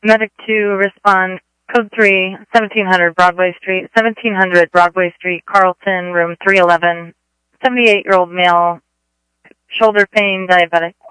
Medic 2, respond. Code 3, 1700 Broadway Street, 1700 Broadway Street, Carlton, room 311. 78-year-old male, shoulder pain, diabetic.